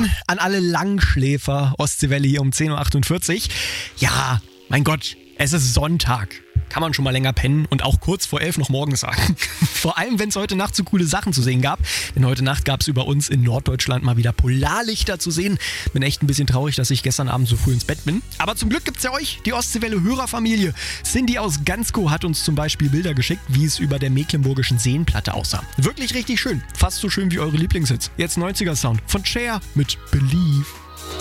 Morgen an alle Langschläfer. Ostseewelle hier um 10.48 Uhr. Ja, mein Gott, es ist Sonntag. Kann man schon mal länger pennen und auch kurz vor 11 noch morgens sagen. Vor allem, wenn es heute Nacht so coole Sachen zu sehen gab. Denn heute Nacht gab es über uns in Norddeutschland mal wieder Polarlichter zu sehen. Bin echt ein bisschen traurig, dass ich gestern Abend so früh ins Bett bin. Aber zum Glück gibt's ja euch, die Ostseewelle-Hörerfamilie. Cindy aus Ganzkow hat uns zum Beispiel Bilder geschickt, wie es über der Mecklenburgischen Seenplatte aussah. Wirklich richtig schön. Fast so schön wie eure Lieblingshits. Jetzt 90er-Sound von Cher mit Believe.